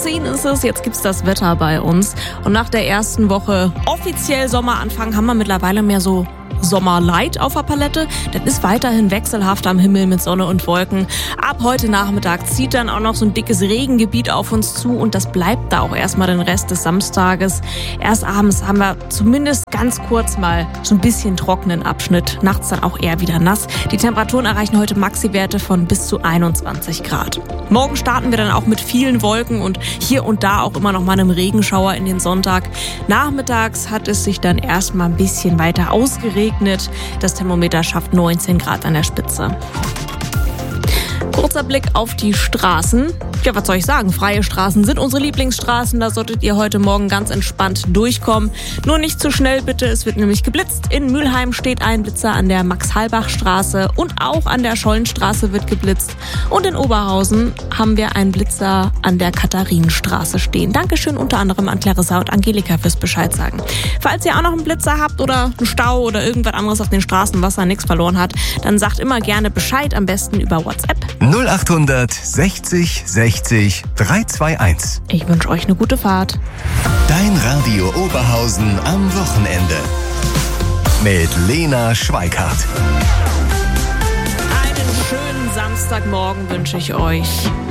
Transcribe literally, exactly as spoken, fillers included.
zehn ist es, jetzt gibt's das Wetter bei uns. Und nach der ersten Woche offiziell Sommeranfang haben wir mittlerweile mehr so Sommerlight auf der Palette. Das ist weiterhin wechselhaft am Himmel mit Sonne und Wolken. Ab heute Nachmittag zieht dann auch noch so ein dickes Regengebiet auf uns zu und das bleibt da auch erstmal den Rest des Samstages. Erst abends haben wir zumindest ganz kurz mal so ein bisschen trockenen Abschnitt. Nachts dann auch eher wieder nass. Die Temperaturen erreichen heute Maxi-Werte von bis zu einundzwanzig Grad. Morgen starten wir dann auch mit vielen Wolken und hier und da auch immer noch mal einem Regenschauer in den Sonntag. Nachmittags hat es sich dann erstmal ein bisschen weiter ausgeregnet. Das Thermometer schafft neunzehn Grad an der Spitze. Kurzer Blick auf die Straßen. Ja, was soll ich sagen? Freie Straßen sind unsere Lieblingsstraßen. Da solltet ihr heute Morgen ganz entspannt durchkommen. Nur nicht zu schnell bitte, es wird nämlich geblitzt. In Mülheim steht ein Blitzer an der Max-Halbach-Straße und auch an der Schollenstraße wird geblitzt. Und in Oberhausen haben wir einen Blitzer an der Katharinenstraße stehen. Dankeschön unter anderem an Clarissa und Angelika fürs Bescheid sagen. Falls ihr auch noch einen Blitzer habt oder einen Stau oder irgendwas anderes auf den Straßen, was da nichts verloren hat, dann sagt immer gerne Bescheid, am besten über WhatsApp. null achthundert sechzig sechzig dreihundertzweiundundzwanzig. Ich wünsche euch eine gute Fahrt. Dein Radio Oberhausen am Wochenende. Mit Lena Schweikart. Einen schönen Samstagmorgen wünsche ich euch.